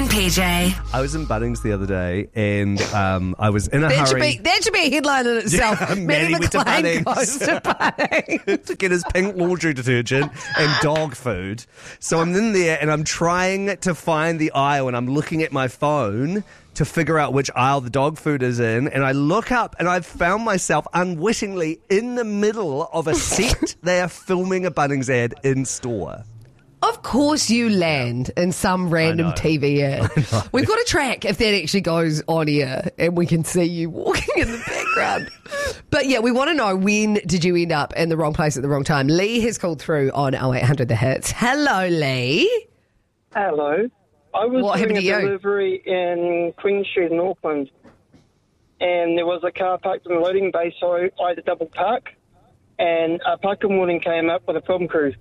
and PJ. I was in Bunnings the other day and I was in a hurry. That should be a headline in itself. Yeah, Manny went to McLean Bunnings. goes to Bunnings. to get his pink laundry detergent and dog food. So I'm in there and I'm trying to find the aisle and I'm looking at my phone to figure out which aisle the dog food is in, and I look up and I've found myself unwittingly in the middle of a set. They are filming a Bunnings ad in store. Of course you land in some random TV ad. We've got to track if that actually goes on air and we can see you walking in the background. But yeah, we want to know, when did you end up in the wrong place at the wrong time? Lee has called through on 0800 The Hits. Hello, Lee. Hello. I was doing a delivery in Queen Street in Auckland, and there was a car parked in the loading bay, so I had to double park, and a parking warning came up with a film crew.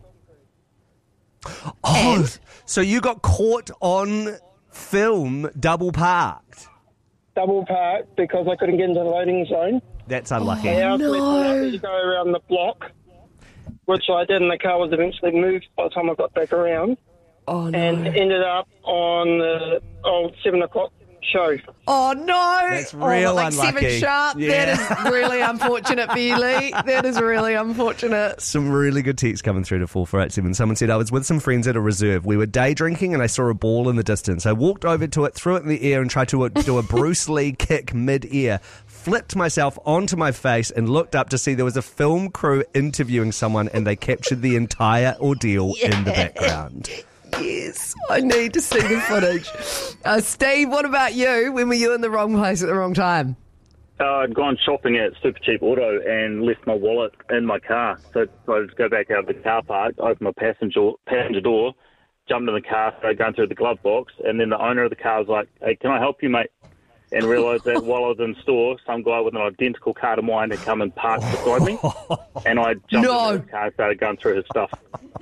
Oh, so you got caught on film double parked? Double parked because I couldn't get into the loading zone. That's unlucky. You go around the block, which I did, and the car was eventually moved by the time I got back around. Oh, no. And ended up on the old 7 o'clock show. Oh, no. That's real like unlucky. 7 sharp. Yeah. That is really unfortunate for you, Lee. That is really unfortunate. Some really good texts coming through to 4487. Someone said, I was with some friends at a reserve. We were day drinking and I saw a ball in the distance. I walked over to it, threw it in the air and tried to do a Bruce Lee kick mid-air. Flipped myself onto my face and looked up to see there was a film crew interviewing someone and they captured the entire ordeal in the background. Yes, I need to see the footage. Steve, what about you? When were you in the wrong place at the wrong time? I'd gone shopping at Super Cheap Auto and left my wallet in my car. So I just go back out of the car park, open my passenger door, jumped in the car, started going through the glove box, and then the owner of the car was like, hey, can I help you, mate? And realised that while I was in store, some guy with an identical car to mine had come and parked beside me. And I jumped into his car and started going through his stuff.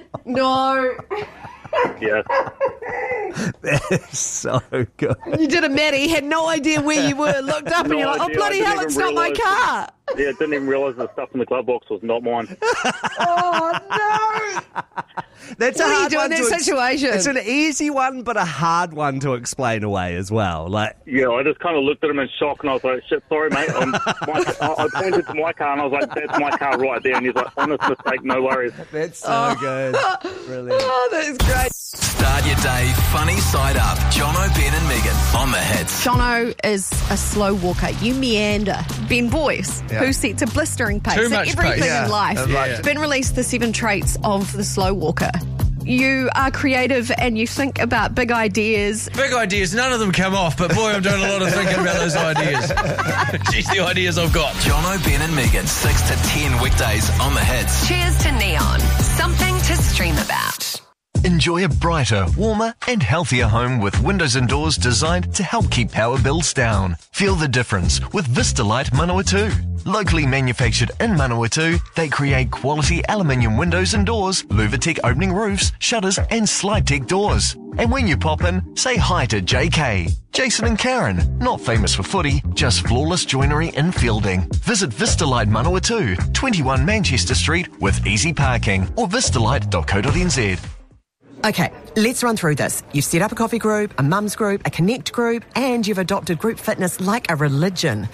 No. Yeah. That is so good. You did a Maddie, had no idea where you were, looked up and you're like, oh, bloody hell, it's not my car. Yeah, didn't even realise the stuff in the glove box was not mine. Oh, no. That's what a are you hard doing one in that situation? It's an easy one, but a hard one to explain away as well. Yeah, I just kind of looked at him in shock and I was like, shit, sorry, mate. I pointed to my car and I was like, that's my car right there. And he's like, honest mistake, no worries. That's so good. Brilliant. Oh, that is great. Start your day funny side up. Jono, Ben and Megan on the Hits. Jono is a slow walker. You meander. Ben Boyce, who sets a blistering pace Too at much everything pace. in life. Yeah. Ben released the 7 traits of the slow walker. You are creative and you think about big ideas. Big ideas, none of them come off, but boy, I'm doing a lot of thinking about those ideas. Jeez, the ideas I've got. Jono, Ben and Megan, 6 to 10 weekdays on the Hits. Cheers to Neon. Something to stream about. Enjoy a brighter, warmer and healthier home with windows and doors designed to help keep power bills down. Feel the difference with Vistalite Manawatu. Locally manufactured in Manawatu, they create quality aluminium windows and doors, Luvatec opening roofs, shutters and SlideTech doors. And when you pop in, say hi to JK, Jason and Karen, not famous for footy, just flawless joinery in Fielding. Visit Vistalite Manawatu, 21 Manchester Street with easy parking or vistalite.co.nz. Okay, let's run through this. You've set up a coffee group, a mums group, a connect group, and you've adopted group fitness like a religion.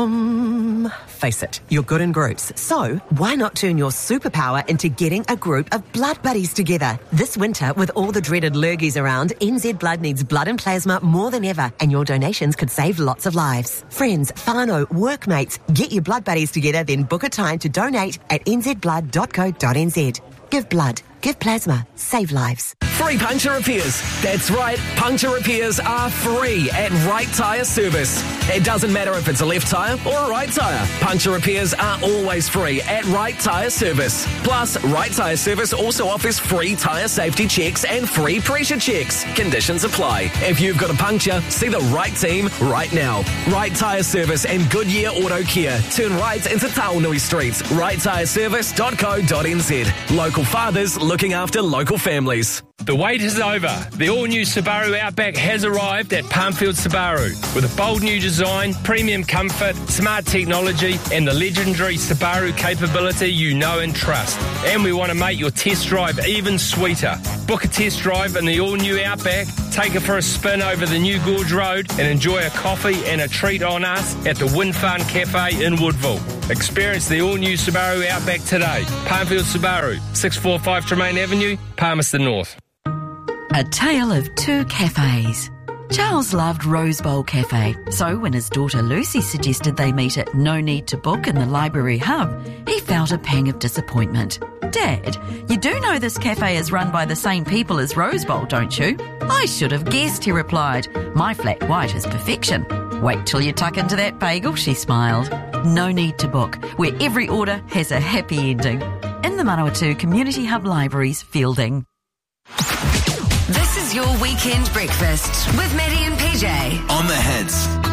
Face it, you're good in groups. So, why not turn your superpower into getting a group of blood buddies together? This winter, with all the dreaded lurgies around, NZ Blood needs blood and plasma more than ever, and your donations could save lots of lives. Friends, whānau, workmates, get your blood buddies together, then book a time to donate at nzblood.co.nz. Give blood. Give plasma. Save lives. Free puncture repairs. That's right. Puncture repairs are free at Right Tyre Service. It doesn't matter if it's a left tyre or a right tyre. Puncture repairs are always free at Right Tyre Service. Plus, Right Tyre Service also offers free tyre safety checks and free pressure checks. Conditions apply. If you've got a puncture, see the right team right now. Right Tyre Service and Goodyear Auto Care. Turn right into Taonui Street. righttyreservice.co.nz. Local fathers looking after local families. The wait is over. The all-new Subaru Outback has arrived at Palmfield Subaru with a bold new design, premium comfort, smart technology and the legendary Subaru capability you know and trust. And we want to make your test drive even sweeter. Book a test drive in the all-new Outback Take her for a spin over the New Gorge Road and enjoy a coffee and a treat on us at the Wind Farm Cafe in Woodville. Experience the all-new Subaru Outback today. Palmfield Subaru, 645 Tremaine Avenue, Palmerston North. A tale of two cafes. Charles loved Rose Bowl Cafe, so when his daughter Lucy suggested they meet at No Need to Book in the Library Hub, he felt a pang of disappointment. Dad, you do know this cafe is run by the same people as Rose Bowl, don't you? I should have guessed, he replied. My flat white is perfection. Wait till you tuck into that bagel, she smiled. No Need to Book, where every order has a happy ending. In the Manawatu Community Hub Libraries, Fielding. This is your weekend breakfast with Maddie and PJ. On the Hits.